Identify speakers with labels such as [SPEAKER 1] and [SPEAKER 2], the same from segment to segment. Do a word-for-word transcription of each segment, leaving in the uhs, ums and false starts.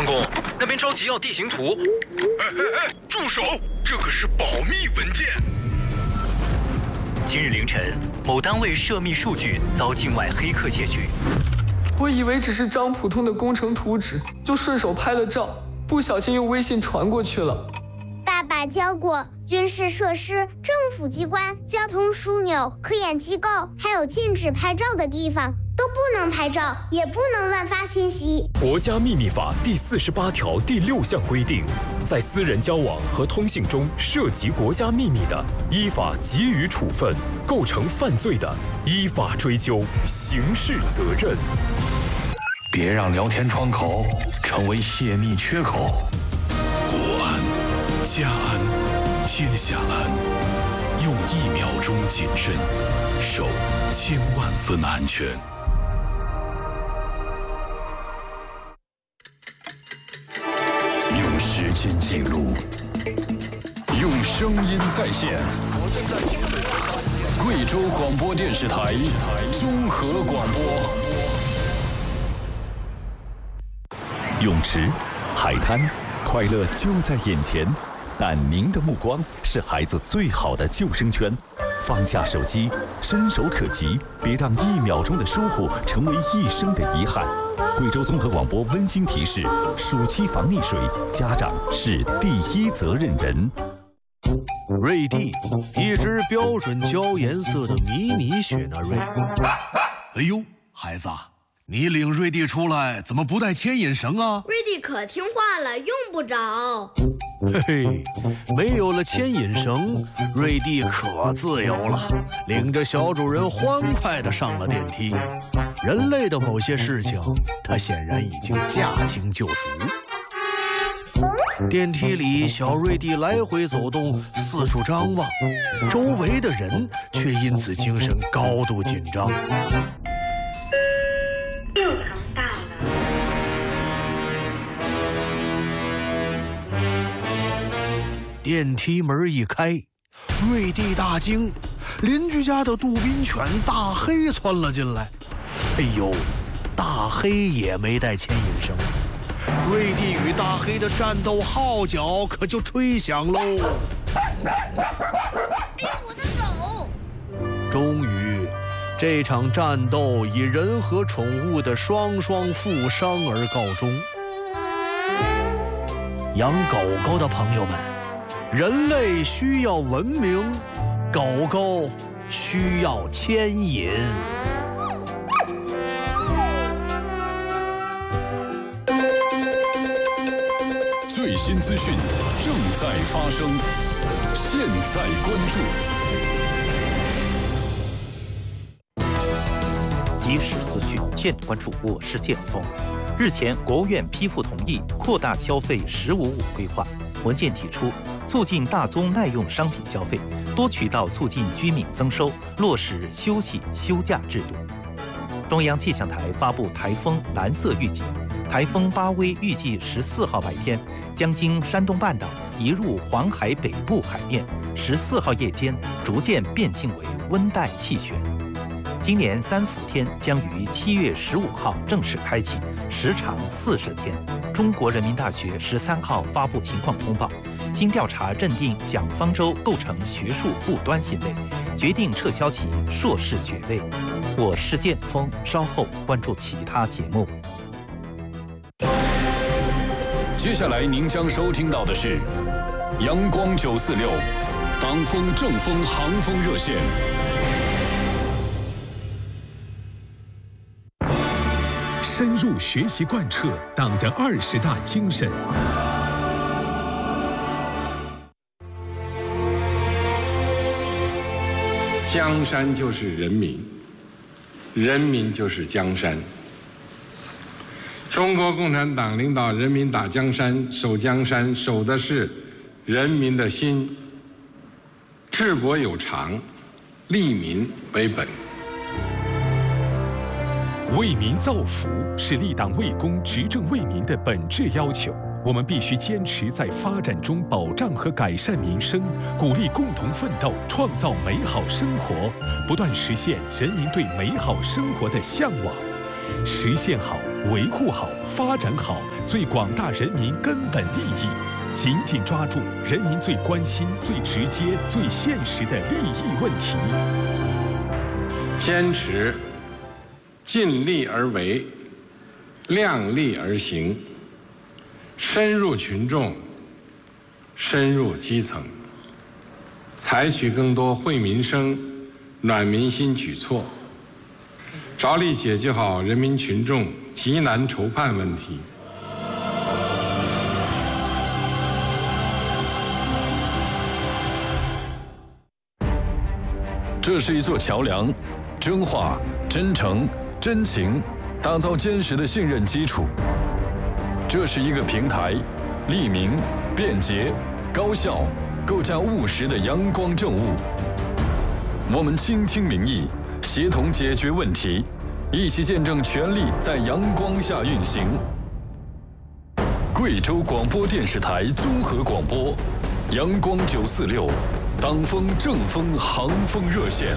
[SPEAKER 1] 相公，那边着急要地形图。
[SPEAKER 2] 哎哎哎，住手！这可是保密文件。
[SPEAKER 3] 今日凌晨，某单位涉密数据遭境外黑客窃取。
[SPEAKER 4] 我以为只是张普通的工程图纸，就顺手拍了照，不小心用微信传过去了。
[SPEAKER 5] 爸爸教过，军事设施、政府机关、交通枢纽、科研机构，还有禁止拍照的地方，都不能拍照，也不能乱发信息。
[SPEAKER 6] 国家秘密法第四十八条第六项规定，在私人交往和通信中涉及国家秘密的，依法给予处分；构成犯罪的，依法追究刑事责任。
[SPEAKER 7] 别让聊天窗口成为泄密缺口。
[SPEAKER 8] 国安、家安、天下安，用一秒钟谨慎，守千万分安全。
[SPEAKER 9] 用时间记录，用声音再现。贵州广播电视台综合广播。
[SPEAKER 10] 泳池、海滩，快乐就在眼前，但您的目光是孩子最好的救生圈。放下手机，伸手可及，别让一秒钟的疏忽成为一生的遗憾。贵州综合广播温馨提示：暑期防溺水，家长是第一责任人。
[SPEAKER 11] 瑞蒂，一只标准焦颜色的迷你雪纳瑞。
[SPEAKER 8] 哎呦，孩子，你领瑞蒂出来怎么不带牵引绳啊？
[SPEAKER 12] 瑞蒂可听话了，用不着。
[SPEAKER 11] 嘿嘿，没有了牵引绳，瑞蒂可自由了，领着小主人欢快地上了电梯。人类的某些事情，他显然已经驾轻就熟。电梯里，小瑞蒂来回走动，四处张望，周围的人却因此精神高度紧张。
[SPEAKER 12] 六层到了。
[SPEAKER 11] 电梯门一开，瑞蒂大惊，邻居家的杜宾犬大黑窜了进来。哎呦，大黑也没带牵引绳，瑞蒂与大黑的战斗号角可就吹响喽！
[SPEAKER 12] 哎，我的手！
[SPEAKER 11] 终于，这场战斗以人和宠物的双双负伤而告终。养狗狗的朋友们，人类需要文明，狗狗需要牵引。
[SPEAKER 9] 最新资讯正在发生，现在关
[SPEAKER 13] 注。即时资讯，现关注我是剑锋。日前，国务院批复同意扩大消费“十五五”规划。文件提出，促进大宗耐用商品消费，多渠道促进居民增收，落实休息休假制度。中央气象台发布台风蓝色预警，台风巴威预计十四号白天将经山东半岛移入黄海北部海面，十四号夜间逐渐变性为温带气旋。今年三伏天将于七月十五号正式开启，时长四十天。中国人民大学十三号发布情况通报，经调查认定蒋方舟构成学术不端行为，决定撤销其硕士学位。我是剑锋，稍后关注其他节目。
[SPEAKER 9] 接下来您将收听到的是阳光九四六党风正风航风热线。
[SPEAKER 14] 深入学习贯彻党的二十大精神。
[SPEAKER 15] 江山就是人民，人民就是江山。中国共产党领导人民打江山、守江山，守的是人民的心。治国有常，利民为本。
[SPEAKER 14] 为民造福是立党为公、执政为民的本质要求。我们必须坚持在发展中保障和改善民生，鼓励共同奋斗，创造美好生活，不断实现人民对美好生活的向往。实现好维护好、发展好最广大人民根本利益，紧紧抓住人民最关心、最直接、最现实的利益问题，
[SPEAKER 15] 坚持尽力而为、量力而行，深入群众、深入基层，采取更多惠民生、暖民心举措，着力解决好人民群众急难愁盼问题。
[SPEAKER 9] 这是一座桥梁，真话、真诚、真情，打造坚实的信任基础。这是一个平台，利民、便捷、高效，构架务实的阳光政务。我们倾听民意，协同解决问题，一起见证权力在阳光下运行。贵州广播电视台综合广播，阳光九四六。党风正风航风热线。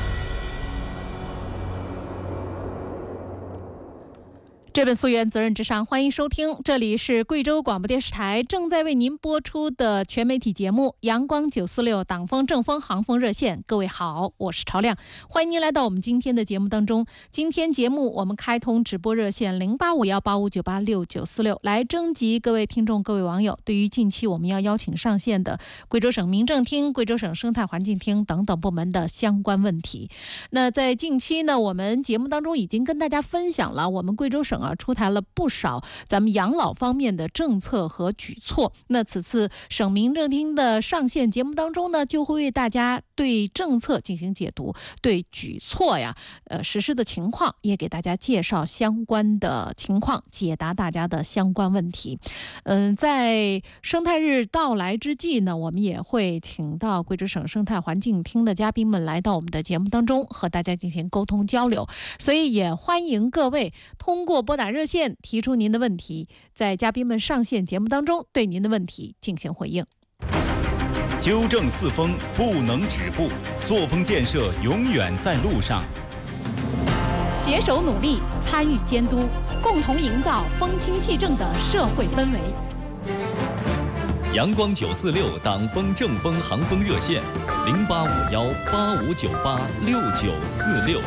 [SPEAKER 16] 这本溯源责任至上，欢迎收听，这里是贵州广播电视台正在为您播出的全媒体节目阳光九四六党风正风航风热线。各位好，我是朝亮，欢迎您来到我们今天的节目当中。今天节目我们开通直播热线零八五幺八五九八六九四六，来征集各位听众、各位网友对于近期我们要邀请上线的贵州省民政厅、贵州省生态环境厅等等部门的相关问题。那在近期呢，我们节目当中已经跟大家分享了我们贵州省啊出台了不少咱们养老方面的政策和举措。那此次省民政厅的上线节目当中呢，就会为大家对政策进行解读，对举措呀呃实施的情况也给大家介绍相关的情况，解答大家的相关问题。嗯、呃，在生态日到来之际呢，我们也会请到贵州省生态环境厅的嘉宾们来到我们的节目当中，和大家进行沟通交流。所以也欢迎各位通过拨打热线提出您的问题，在嘉宾们上线节目当中对您的问题进行回应。
[SPEAKER 17] 纠正四风不能止步，作风建设永远在路上。
[SPEAKER 16] 携手努力，参与监督，共同营造风清气正的社会氛围。
[SPEAKER 17] 阳光九四六党风正风航风热线零八五幺八五九八六九四六。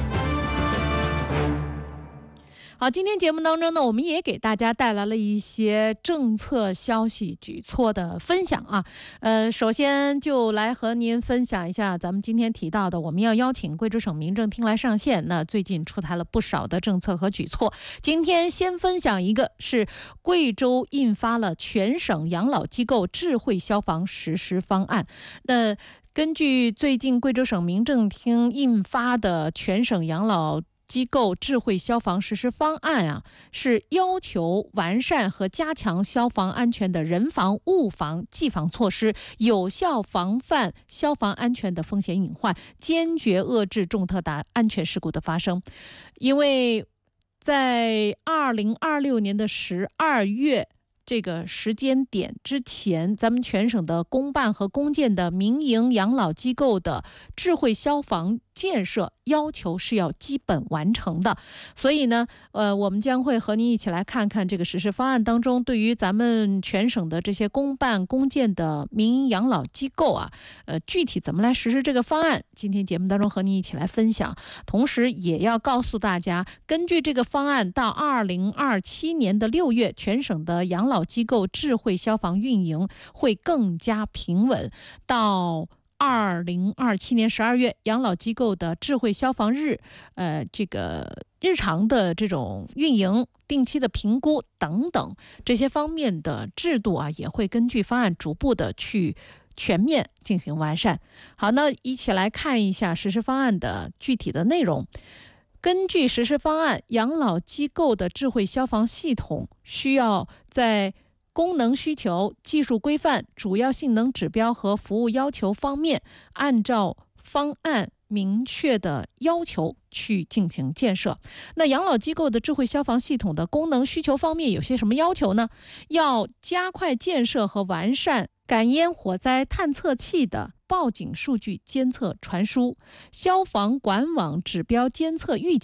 [SPEAKER 16] 好，今天节目当中呢，我们也给大家带来了一些政策消息举措的分享啊。呃，首先就来和您分享一下咱们今天提到的，我们要邀请贵州省民政厅来上线。那最近出台了不少的政策和举措。今天先分享一个，是贵州印发了全省养老机构智慧消防实施方案。那根据最近贵州省民政厅印发的全省养老机构智慧消防实施方案啊，是要求完善和加强消防安全的人防、物防、技防措施，有效防范消防安全的风险隐患，坚决遏制重特大安全事故的发生。因为在二零二六年的十二月这个时间点之前，咱们全省的公办和公建的民营养老机构的智慧消防建设要求是要基本完成的。所以呢，呃，我们将会和您一起来看看这个实施方案当中，对于咱们全省的这些公办公建的民营养老机构啊，呃，具体怎么来实施这个方案，今天节目当中和您一起来分享。同时也要告诉大家，根据这个方案，到二零二七年的六月，全省的养老机构智慧消防运营会更加平稳。到二零二七年十二月，养老机构的智慧消防日，呃，这个日常的这种运营、定期的评估等等这些方面的制度啊，也会根据方案逐步的去全面进行完善。好，那一起来看一下实施方案的具体的内容。根据实施方案，养老机构的智慧消防系统需要在功能需求、技术规范、主要性能指标和服务要求方面，按照方案明确的要求去进行建设。那养老机构的智慧消防系统的功能需求方面有些什么要求呢？要加快建设和完善感烟火灾探测器的报警数据监测传输、消防管网指标监测预警、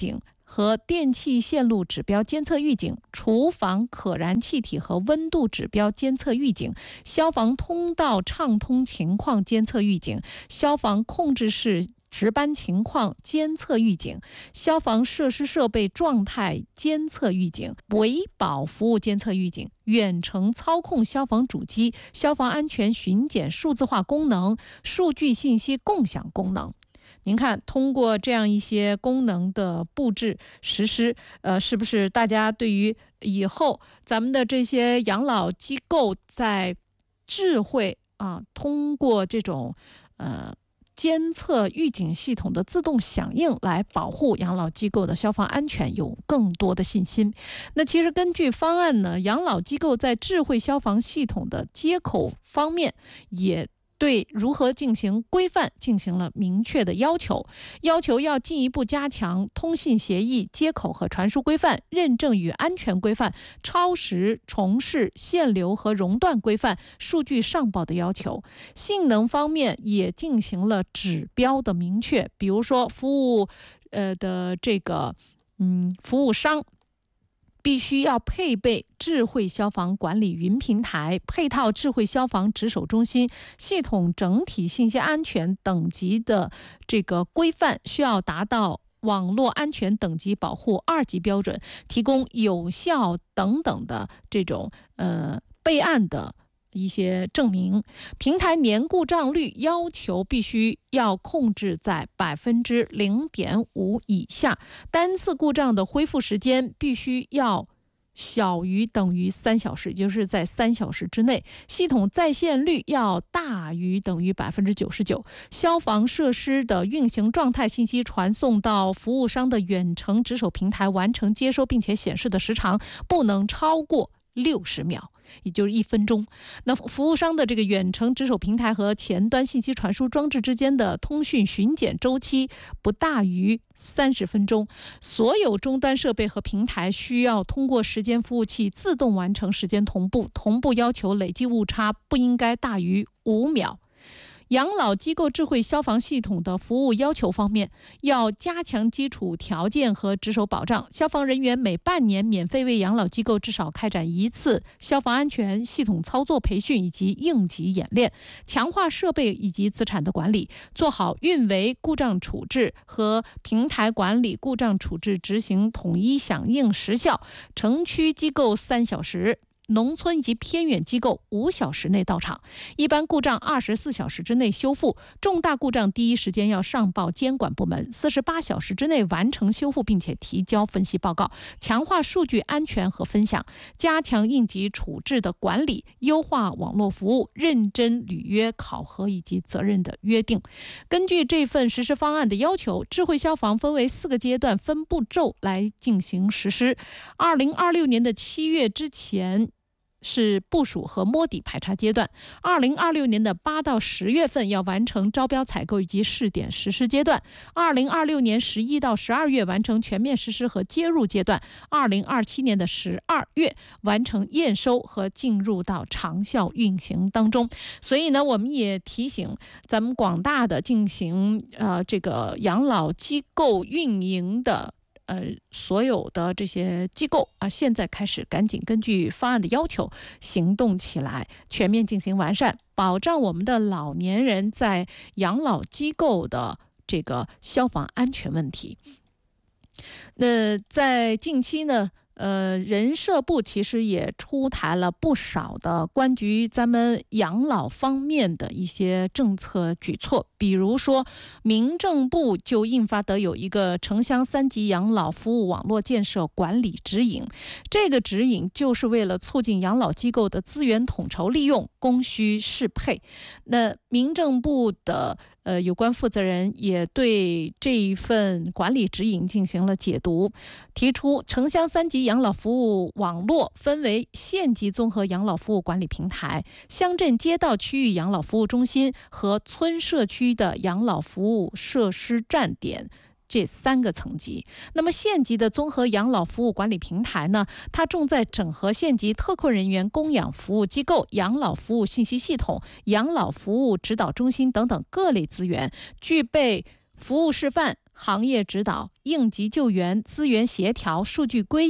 [SPEAKER 16] 和电气线路指标监测预警、厨房可燃气体和温度指标监测预警、消防通道畅通情况监测预警、消防控制室值班情况监测预警、消防设施设备状态监测预警、维保服务监测预警、远程操控消防主机、消防安全巡检数字化功能、数据信息共享功能。您看，通过这样一些功能的布置实施，呃，是不是大家对于以后咱们的这些养老机构在智慧啊，通过这种呃监测预警系统的自动响应来保护养老机构的消防安全有更多的信心？那其实根据方案呢，养老机构在智慧消防系统的接口方面也对如何进行规范进行了明确的要求，要求要进一步加强通信协议、接口和传输规范、认证与安全规范、超时、重试、限流和熔断规范、数据上报的要求。性能方面也进行了指标的明确，比如说服务呃的这个嗯服务商必须要配备智慧消防管理云平台、配套智慧消防值守中心、系统整体信息安全等级的这个规范，需要达到网络安全等级保护二级标准，提供有效等等的这种呃备案的一些证明。平台年故障率要求必须要控制在百分之零点五以下，单次故障的恢复时间必须要小于等于三小时，也就是在三小时之内。系统在线率要大于等于百分之九十九。消防设施的运行状态信息传送到服务商的远程值守平台，完成接收并且显示的时长不能超过六十秒，也就是一分钟。那服务商的这个远程值守平台和前端信息传输装置之间的通讯巡检周期不大于三十分钟。所有终端设备和平台需要通过时间服务器自动完成时间同步，同步要求累计误差不应该大于五秒。养老机构智慧消防系统的服务要求方面，要加强基础条件和值守保障。消防人员每半年免费为养老机构至少开展一次消防安全系统操作培训以及应急演练，强化设备以及资产的管理，做好运维故障处置和平台管理故障处置执行统一响应时效。城区机构三小时，农村及偏远机构五小时内到场，一般故障二十四小时之内修复，重大故障第一时间要上报监管部门，四十八小时之内完成修复并且提交分析报告，强化数据安全和分享，加强应急处置的管理，优化网络服务，认真履约考核以及责任的约定。根据这份实施方案的要求，智慧消防分为四个阶段分步骤来进行实施。二零二六年的七月之前是部署和摸底排查阶段，二零二六年的八到十月份要完成招标采购以及试点实施阶段，二零二六年十一到十二月完成全面实施和接入阶段，二零二七年的十二月完成验收和进入到长效运行当中。所以呢，我们也提醒咱们广大的进行呃这个养老机构运营的呃，所有的这些机构啊，现在开始赶紧根据方案的要求行动起来，全面进行完善，保障我们的老年人在养老机构的这个消防安全问题。那在近期呢，呃，人社部其实也出台了不少的关于咱们养老方面的一些政策举措，比如说民政部就印发的有一个城乡三级养老服务网络建设管理指引，这个指引就是为了促进养老机构的资源统筹利用、供需适配。那民政部的呃，有关负责人也对这一份管理指引进行了解读，提出城乡三级养老服务网络分为县级综合养老服务管理平台、乡镇街道区域养老服务中心和村社区的养老服务设施站点这三个层级。那么县级的综合养老服务管理平台呢，它重在整合县级特困人员供养服务机构、养老服务信息系统、养老服务指导中心等等各类资源，具备服务示范、 行业指导、应急救援、资源协调、数据归